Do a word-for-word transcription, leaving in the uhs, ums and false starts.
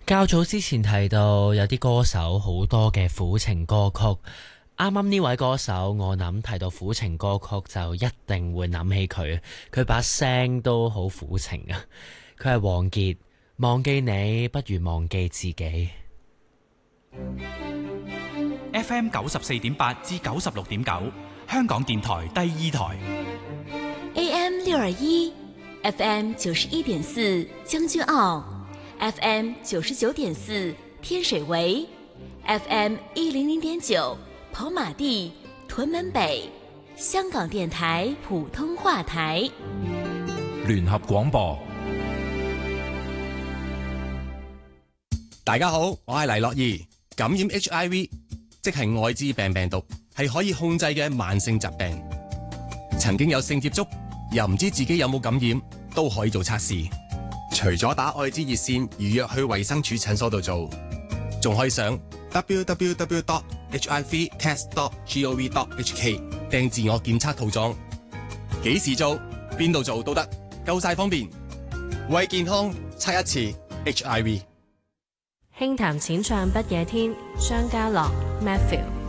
較早之前提到有啲歌手好多嘅苦情歌曲，啱啱呢位歌手我諗提到苦情歌曲就一定會諗起佢，佢把聲都好苦情啊！佢係王傑，忘記你不如忘記自己。 F M 九十四點八至九十六點九，香港電台第二台。 A M 六二一，F M 九十一點四將軍澳。F M 九十九點四天水圍 ，F M 一零零點九跑馬地、屯門北，香港電台普通話台。 聯合廣播。 大家好，我係黎樂怡。感染 H I V 即係愛滋病病毒，係可以控制嘅慢性疾病。曾經有性接觸，又唔知自己有冇感染，都可以做測試。除咗打愛滋熱線預約去衛生署診所度做，仲可以上 w w w dot h i v test dot gov dot h k 訂自我檢測套裝。幾時做，邊度做都得，夠晒方便。為健康測一次 H I V。 輕談淺唱不夜天，張家樂 Matthew。